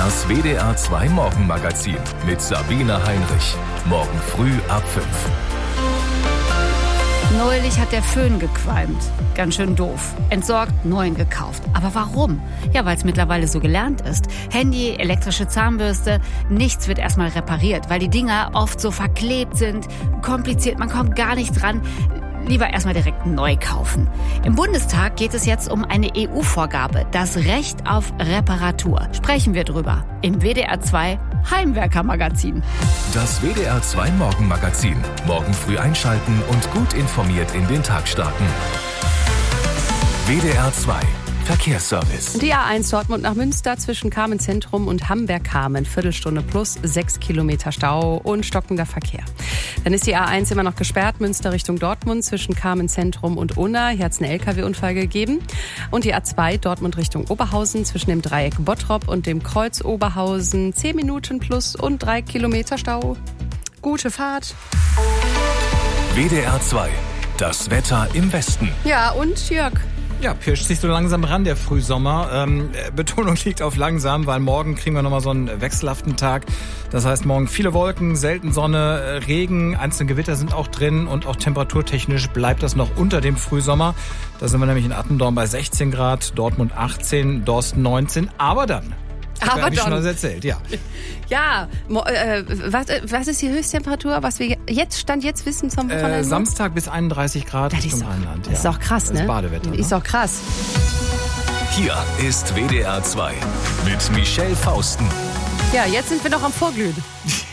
Das WDR 2 Morgenmagazin mit Sabine Heinrich. Morgen früh ab 5. Neulich hat der Föhn gequalmt. Ganz schön doof. Entsorgt, neuen gekauft. Aber warum? Ja, weil es mittlerweile so gelernt ist. Handy, elektrische Zahnbürste, nichts wird erstmal repariert, weil die Dinger oft so verklebt sind, kompliziert, man kommt gar nicht dran. Lieber erstmal direkt neu kaufen. Im Bundestag geht es jetzt um eine EU-Vorgabe, das Recht auf Reparatur. Sprechen wir drüber im WDR 2 Heimwerker-Magazin. Das WDR 2 Morgenmagazin. Morgen früh einschalten und gut informiert in den Tag starten. WDR 2 Verkehrsservice. Die A1 Dortmund nach Münster zwischen Kamenn-Zentrum und Hamberg-Kamen. Viertelstunde plus 6 Kilometer Stau und stockender Verkehr. Dann ist die A1 immer noch gesperrt, Münster Richtung Dortmund zwischen Kamenn-Zentrum und Unna. Hier hat es einen LKW-Unfall gegeben. Und die A2 Dortmund Richtung Oberhausen zwischen dem Dreieck Bottrop und dem Kreuz Oberhausen. 10 Minuten plus und 3 Kilometer Stau. Gute Fahrt. WDR 2. Das Wetter im Westen. Ja, und Jörg? Ja, pirscht sich so langsam ran, der Frühsommer. Betonung liegt auf langsam, weil morgen kriegen wir nochmal so einen wechselhaften Tag. Das heißt, morgen viele Wolken, selten Sonne, Regen, einzelne Gewitter sind auch drin und auch temperaturtechnisch bleibt das noch unter dem Frühsommer. Da sind wir nämlich in Attendorn bei 16 Grad, Dortmund 18, Dorsten 19, aber dann... Habe ich schon alles erzählt, ja. Ja, was ist die Höchsttemperatur, was wir jetzt wissen zum Wochenende? Samstag bis 31 Grad Richtung Rheinland. Das ist auch krass, ne? Das ist Badewetter. Ist auch krass. Hier ist WDR 2 mit Michelle Fausten. Ja, jetzt sind wir noch am Vorglühen.